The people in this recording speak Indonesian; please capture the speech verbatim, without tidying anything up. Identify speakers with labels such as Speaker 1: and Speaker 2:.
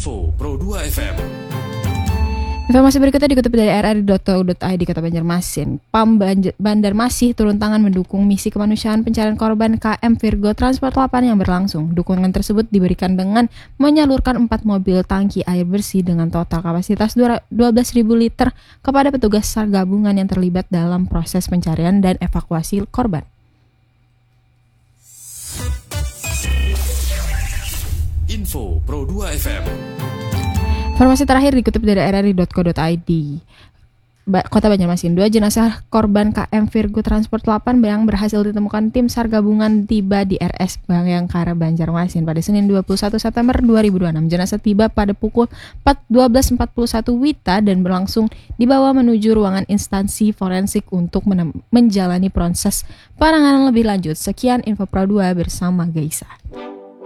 Speaker 1: Info Pro dua F M.
Speaker 2: Informasi berikutnya dikutip dari r r i dot co dot i d Kota Banjarmasin. Pam Banjarmasin turun tangan mendukung misi kemanusiaan pencarian korban K M Virgo Transport delapan yang berlangsung. Dukungan tersebut diberikan dengan menyalurkan empat mobil tangki air bersih dengan total kapasitas dua belas ribu liter kepada petugas SAR gabungan yang terlibat dalam proses pencarian dan evakuasi korban.
Speaker 1: Info Pro dua F M.
Speaker 2: Informasi terakhir dikutip dari r r i dot co dot i d. Kota Banjarmasin, dua jenazah korban K M Virgo Transport delapan yang berhasil ditemukan tim SAR gabungan tiba di R S Bayangkara Banjarmasin pada Senin dua puluh satu September dua ribu dua puluh enam. Jenazah tiba pada pukul dua belas empat puluh satu W I T A dan berlangsung dibawa menuju ruangan instansi forensik untuk menem- menjalani proses penanganan lebih lanjut. Sekian Info Pro dua bersama Gaisa.